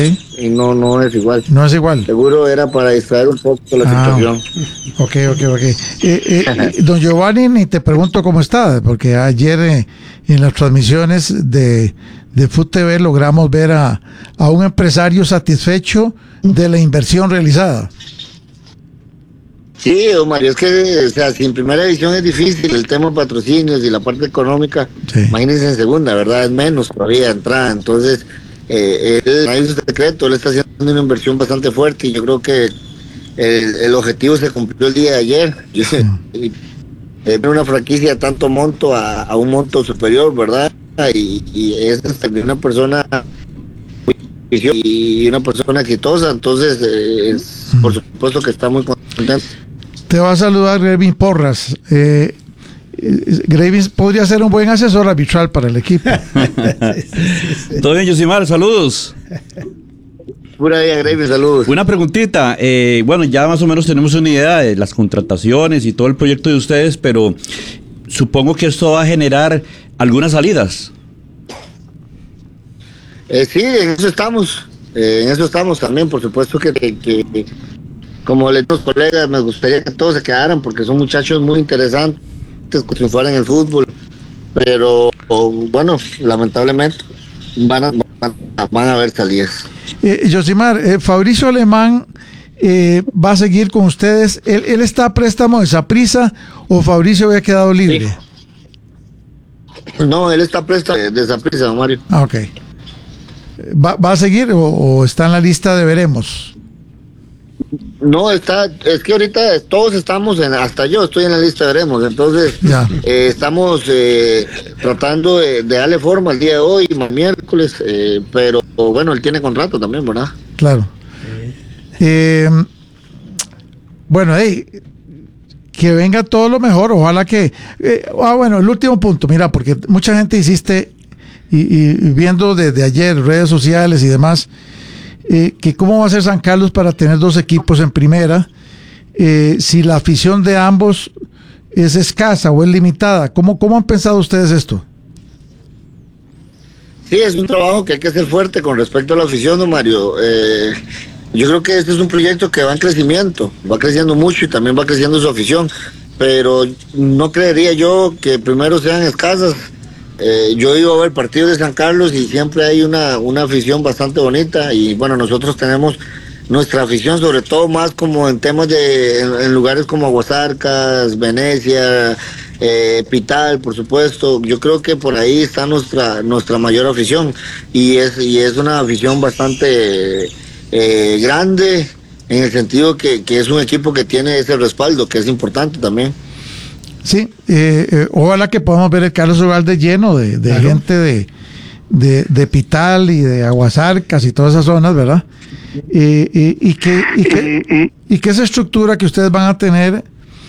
y no es igual. No es igual. Seguro era para distraer un poco la situación. Ok. Don Giovanni, ni te pregunto cómo está, porque ayer en las transmisiones de Food TV logramos ver a un empresario satisfecho de la inversión realizada. Sí, don Mario, es que, o sea, si en primera división es difícil el tema de patrocinios y la parte económica, Sí. Imagínense en segunda, ¿verdad? Es menos todavía entrada. Entonces, él, no hay un secreto, él está haciendo una inversión bastante fuerte y yo creo que el objetivo se cumplió el día de ayer. Una franquicia de tanto monto a un monto superior, ¿verdad? Y es una persona y una persona exitosa, entonces por supuesto que está muy contento. Te va a saludar Grevin Porras. Grevin podría ser un buen asesor arbitral para el equipo. Todo bien, Yosimar, saludos. Pura vida, Grevin, saludos. Una preguntita, bueno, ya más o menos tenemos una idea de las contrataciones y todo el proyecto de ustedes, pero supongo que esto va a generar algunas salidas. Sí, en eso estamos también, por supuesto que como le digo a los colegas, me gustaría que todos se quedaran porque son muchachos muy interesantes que triunfaran en el fútbol, pero bueno, lamentablemente van a haber salidas. Yosimar, Fabricio Alemán va a seguir con ustedes. ¿Él está a préstamo de Saprissa o Fabricio había quedado libre? Sí. No, él está a préstamo de Saprissa, don Mario. Ok. ¿Va a seguir o está en la lista de veremos? No, es que ahorita todos estamos hasta yo estoy en la lista de veremos, entonces estamos tratando de darle forma el día de hoy, miércoles, pero bueno, él tiene contrato también, ¿verdad? Claro. Bueno, que venga todo lo mejor, ojalá que... bueno, el último punto, mira, porque mucha gente insiste y viendo desde ayer redes sociales y demás, que cómo va a ser San Carlos para tener dos equipos en primera, si la afición de ambos es escasa o es limitada. ¿Cómo han pensado ustedes esto? Sí, es un trabajo que hay que hacer fuerte con respecto a la afición, don Mario. Yo creo que este es un proyecto que va en crecimiento, va creciendo mucho y también va creciendo su afición, pero no creería yo que primero sean escasas. Yo iba a ver partidos de San Carlos y siempre hay una afición bastante bonita y bueno, nosotros tenemos nuestra afición sobre todo más como en temas en lugares como Aguasarcas, Venecia, Pital, por supuesto. Yo creo que por ahí está nuestra mayor afición y es una afición bastante grande en el sentido que es un equipo que tiene ese respaldo que es importante también. Sí, ojalá que podamos ver el Carlos Ugalde lleno de claro, gente de Pital y de Aguasarcas y todas esas zonas, ¿verdad? Y que esa estructura que ustedes van a tener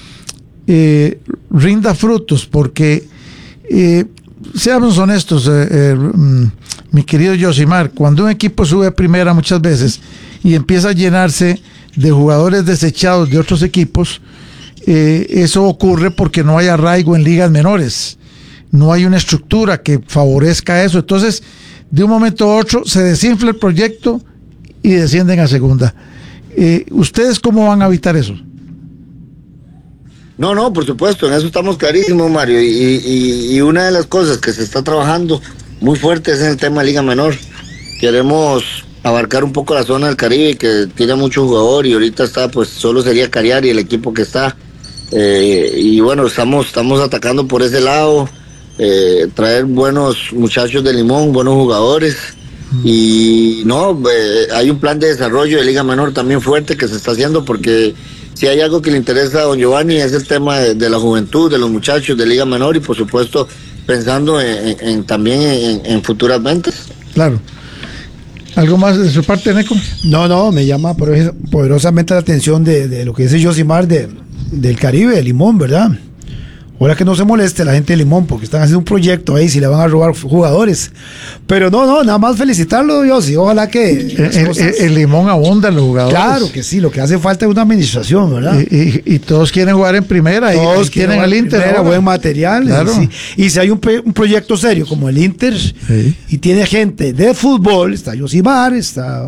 rinda frutos, porque seamos honestos, mi querido Yosimar, cuando un equipo sube a primera muchas veces y empieza a llenarse de jugadores desechados de otros equipos, eso ocurre porque no hay arraigo en ligas menores, no hay una estructura que favorezca eso. Entonces, de un momento a otro se desinfla el proyecto y descienden a segunda. ¿Ustedes cómo van a evitar eso? No, por supuesto, en eso estamos clarísimos, Mario, y una de las cosas que se está trabajando muy fuerte es en el tema de Liga Menor. Queremos abarcar un poco la zona del Caribe, que tiene mucho jugador, y ahorita está, pues solo sería Cariari el equipo que está. Y bueno, estamos atacando por ese lado, traer buenos muchachos de Limón, buenos jugadores, y hay un plan de desarrollo de Liga Menor también fuerte que se está haciendo, porque si hay algo que le interesa a don Giovanni es el tema de la juventud, de los muchachos de Liga Menor, y por supuesto pensando también en futuras ventas. Claro. ¿Algo más de su parte, Neco? No, me llama poderosamente la atención de lo que dice Yosimar del Caribe, de Limón, ¿verdad? Ahora que no se moleste la gente de Limón porque están haciendo un proyecto ahí, si le van a robar jugadores. Pero no, nada más felicitarlo, Yossi. Ojalá que el Limón abunda en los jugadores. Claro que sí, lo que hace falta es una administración, ¿verdad? Y todos quieren jugar en primera. Todos quieren al Inter. Primera, buen material. Claro. Sí. Y si hay un proyecto serio como el Inter, sí, y tiene gente de fútbol, está Yosimar, está